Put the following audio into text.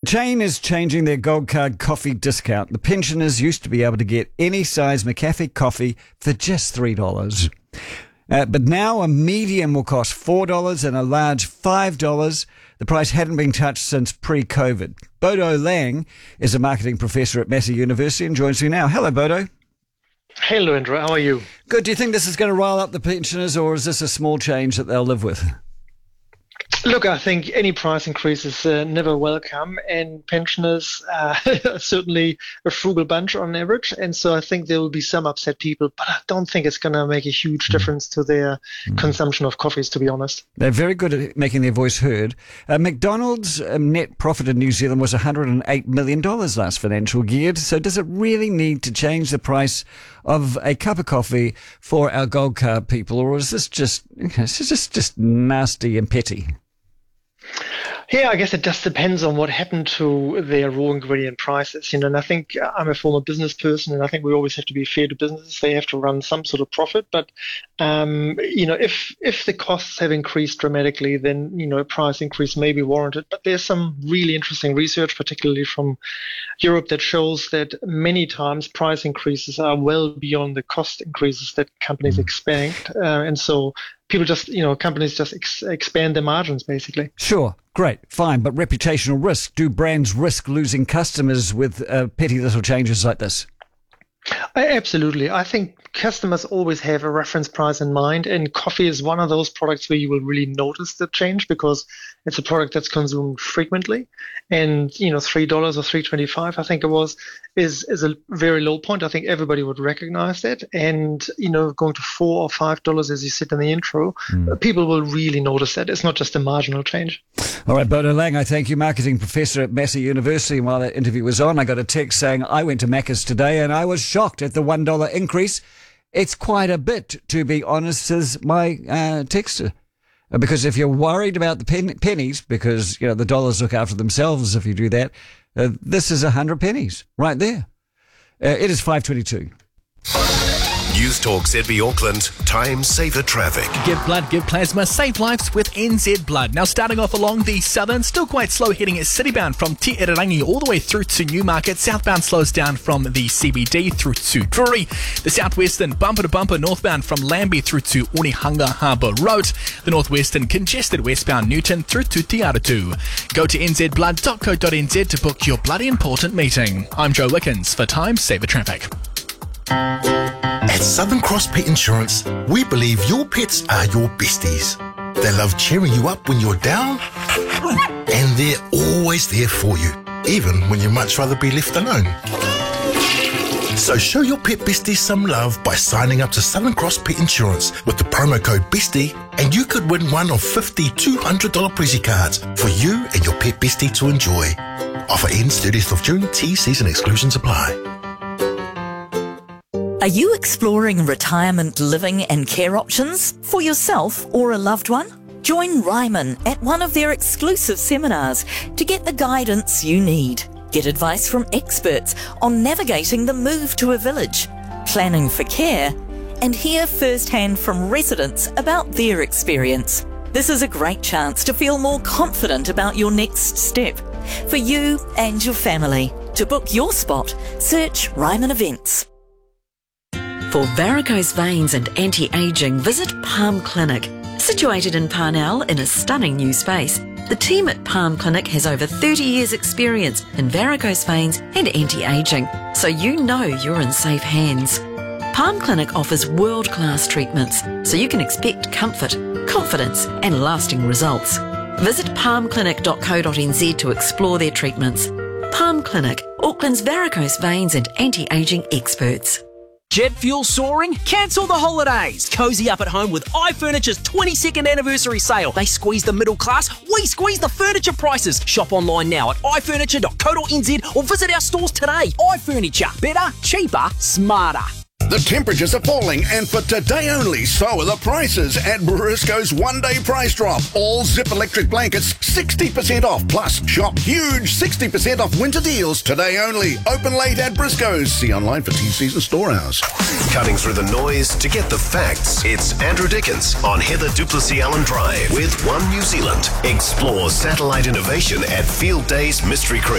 chain is changing their Gold Card coffee discount. The pensioners used to be able to get any size McCafe coffee for just $3. But now a medium will cost $4 and a large $5. The price hadn't been touched since pre-COVID. Bodo Lang is a marketing professor at Massey University and joins me now. Hello, Bodo. Hello, Andrew. How are you? Good. Do you think this is going to rile up the pensioners, or is this a small change that they'll live with? Look, I think any price increase is never welcome, and pensioners are certainly a frugal bunch on average, and so I think there will be some upset people, but I don't think it's going to make a huge difference to their consumption of coffees, to be honest. They're very good at making their voice heard. McDonald's net profit in New Zealand was $108 million last financial year, so does it really need to change the price of a cup of coffee for our Gold Card people, or is this just nasty and petty? Yeah, I guess it just depends on what happened to their raw ingredient prices, and I think I'm a former business person, and I think we always have to be fair to businesses. They have to run some sort of profit, but if the costs have increased dramatically, then a price increase may be warranted. But there's some really interesting research, particularly from Europe, that shows that many times price increases are well beyond the cost increases that companies expect, and so companies just expand their margins, basically. Sure, great, fine. But reputational risk, do brands risk losing customers with petty little changes like this? Absolutely. I think customers always have a reference price in mind, and coffee is one of those products where you will really notice the change because it's a product that's consumed frequently. And, $3 or $3.25, I think it was, is a very low point. I think everybody would recognize that. And, going to $4 or $5, as you said in the intro, people will really notice that. It's not just a marginal change. All right, Bodo Lang, I thank you, marketing professor at Massey University. And while that interview was on, I got a text saying I went to Macca's today and I was shocked at the $1 increase. It's quite a bit, to be honest, says my texter. Because if you're worried about the pennies, because the dollars look after themselves if you do that, this is 100 pennies right there. It is 5:22. News Talk ZB Auckland, time saver traffic. Give blood, give plasma, save lives with NZ Blood. Now starting off along the southern, still quite slow heading at citybound from Te Irarangi all the way through to Newmarket. Southbound slows down from the CBD through to Drury. The southwestern bumper to bumper northbound from Lambie through to Onehunga Harbour Road. The northwestern congested westbound Newton through to Te Aratu. Go to nzblood.co.nz to book your bloody important meeting. I'm Joe Wickens for Time Saver Traffic. At Southern Cross Pet Insurance, we believe your pets are your besties. They love cheering you up when you're down, and they're always there for you, even when you'd much rather be left alone. So show your pet besties some love by signing up to Southern Cross Pet Insurance with the promo code BESTIE, and you could win one of 50 $200 Prezi cards for you and your pet bestie to enjoy. Offer ends 30th of June. T-season exclusions apply. Are you exploring retirement living and care options for yourself or a loved one? Join Ryman at one of their exclusive seminars to get the guidance you need. Get advice from experts on navigating the move to a village, planning for care, and hear firsthand from residents about their experience. This is a great chance to feel more confident about your next step for you and your family. To book your spot, search Ryman Events. For varicose veins and anti-aging, visit Palm Clinic. Situated in Parnell in a stunning new space, the team at Palm Clinic has over 30 years' experience in varicose veins and anti-aging, so you know you're in safe hands. Palm Clinic offers world-class treatments, so you can expect comfort, confidence and lasting results. Visit palmclinic.co.nz to explore their treatments. Palm Clinic, Auckland's varicose veins and anti-aging experts. Jet fuel soaring? Cancel the holidays. Cozy up at home with iFurniture's 22nd anniversary sale. They squeeze the middle class, we squeeze the furniture prices. Shop online now at ifurniture.co.nz or visit our stores today. iFurniture. Better, cheaper, smarter. The temperatures are falling, and for today only, so are the prices at Briscoe's one-day price drop. All Zip electric blankets 60% off, plus shop huge 60% off winter deals today only. Open late at Briscoe's. See online for T-season store hours. Cutting through the noise to get the facts, it's Andrew Dickens on Heather Duplessis Allen Drive with One New Zealand. Explore satellite innovation at Field Days Mystery Creek.